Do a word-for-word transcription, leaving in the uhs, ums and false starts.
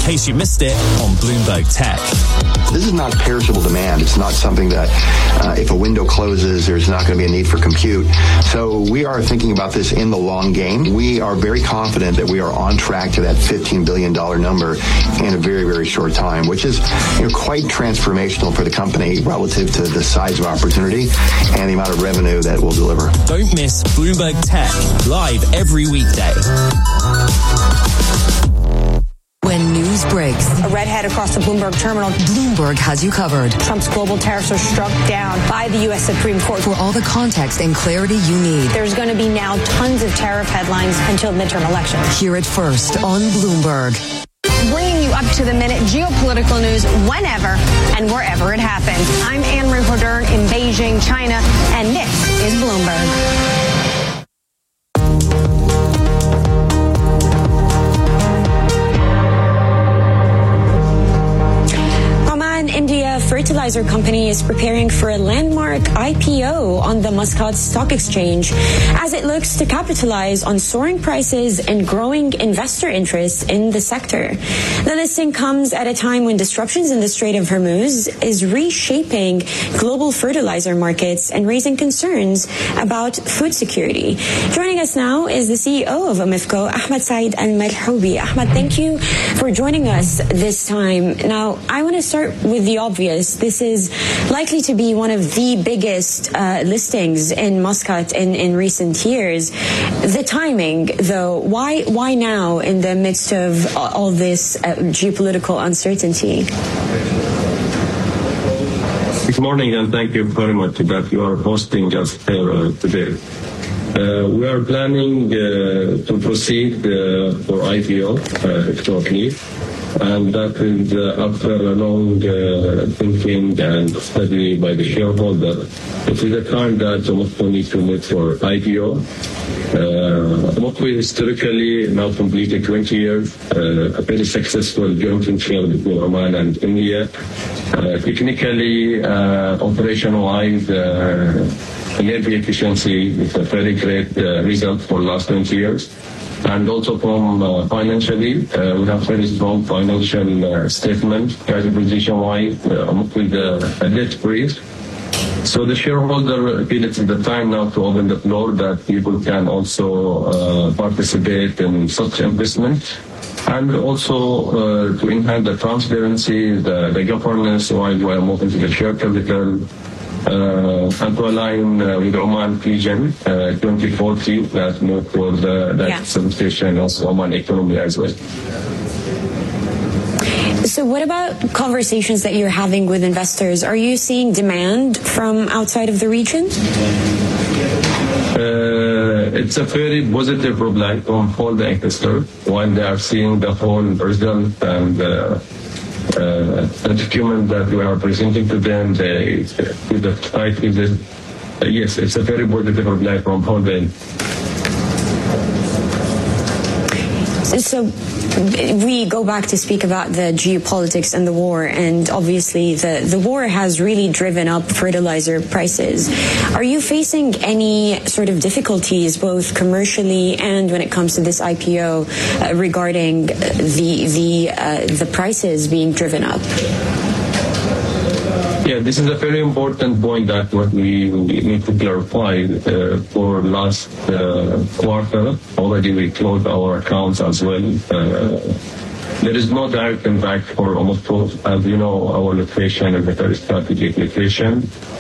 case you missed it on Bloomberg Tech. This is not perishable demand. It's not something that uh, if a window closes, there's not going to be a need for compute. So we are thinking about this in the long game. We are very confident that we are on track to that fifteen billion dollars number in a very, very short time, which is you know, quite transformational for the company relative to the size of opportunity and the amount of revenue that we'll deliver. Don't miss Bloomberg Tech, live every weekday. When news breaks, a redhead across the Bloomberg terminal. Bloomberg has you covered. Trump's global tariffs are struck down by the U S Supreme Court. For all the context and clarity you need. There's going to be now tons of tariff headlines until midterm elections. Hear it first on Bloomberg. Bringing you up to the minute geopolitical news whenever and wherever it happens. I'm Anne-Marie Hodern in Beijing, China, and this is Bloomberg. India fertilizer company is preparing for a landmark I P O on the Muscat Stock Exchange as it looks to capitalize on soaring prices and growing investor interest in the sector. The listing comes at a time when disruptions in the Strait of Hormuz is reshaping global fertilizer markets and raising concerns about food security. Joining us now is the C E O of Aramco, Ahmed Saeed Al-Marhoubi. Ahmed, thank you for joining us this time. Now, I want to start with the obvious. This is likely to be one of the biggest uh, listings in Muscat in, in recent years. The timing, though, why why now in the midst of all this uh, geopolitical uncertainty? Good morning, and thank you very much that you are hosting us here uh, today. Uh, we are planning uh, to proceed uh, for I P O uh, shortly. And that is uh, after a long uh, thinking and study by the shareholder. It is a time that Aramco needs to meet for I P O. Uh, Aramco historically now completed twenty years, uh, a very successful joint venture between Oman and India. Uh, technically, uh, operation-wise, uh, energy efficiency is a very great uh, result for the last twenty years. And also from uh, financially, uh, we have very strong financial uh, statement, cash position-wise, uh, with uh, a debt-free. So the shareholder feel it's the time now to open the floor that people can also uh, participate in such investment. And also uh, to enhance the transparency, the, the governance while we are moving to the share capital. Uh, and to align uh, with Oman region uh, twenty forty that move for the that yeah. substation of Oman economy as well. So what about conversations that you're having with investors? Are you seeing demand from outside of the region? Uh, it's a very positive reply from all the investors while they are seeing the whole result and uh, Uh, the document that we are presenting to them, they, with the title, uh, yes, it's a very positive reply from all the. So we go back to speak about the geopolitics and the war, and obviously the, the war has really driven up fertilizer prices. Are you facing any sort of difficulties, both commercially and when it comes to this I P O, uh, regarding the the uh, the prices being driven up? Yeah, this is a very important point that what we need to clarify. Uh, for last uh, quarter, already we closed our accounts as well. Uh, there is no direct impact for Aramco. As you know, our location is a very strategic location.